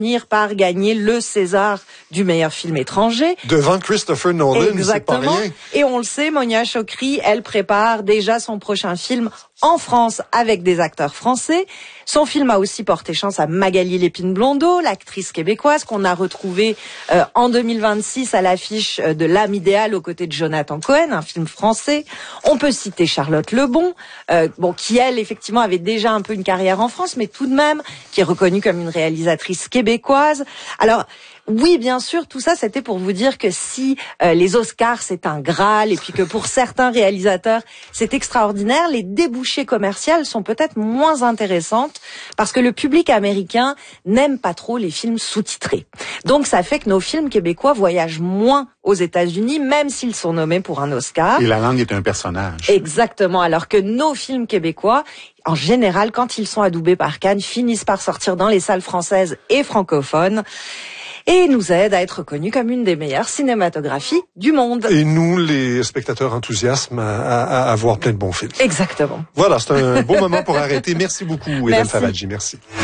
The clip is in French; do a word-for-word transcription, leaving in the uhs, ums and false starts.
par gagner le César du meilleur film étranger. Devant Christopher Nolan, exactement. C'est pas rien. Et on le sait, Monia Chokri, elle prépare déjà son prochain film en France avec des acteurs français. Son film a aussi porté chance à Magali Lépine-Blondeau, l'actrice québécoise qu'on a retrouvée euh, en deux mille vingt-six à l'affiche de L'âme idéale aux côtés de Jonathan Cohen, un film français. On peut citer Charlotte Lebon, euh, bon, qui elle effectivement avait déjà un peu une carrière en France, mais tout de même qui est reconnue comme une réalisatrice québécoise. Alors oui, bien sûr, tout ça, c'était pour vous dire que si euh, les Oscars, c'est un Graal, et puis que pour certains réalisateurs, c'est extraordinaire, les débouchés commerciaux sont peut-être moins intéressantes parce que le public américain n'aime pas trop les films sous-titrés. Donc, ça fait que nos films québécois voyagent moins aux États-Unis, même s'ils sont nommés pour un Oscar. Et la langue est un personnage. Exactement, alors que nos films québécois, en général, quand ils sont adoubés par Cannes, finissent par sortir dans les salles françaises et francophones. Et nous aide à être reconnus comme une des meilleures cinématographies du monde. Et nous, les spectateurs enthousiasmes à, à, à voir plein de bons films. Exactement. Voilà, c'est un bon moment pour arrêter. Merci beaucoup, Hélène Faradji. Merci.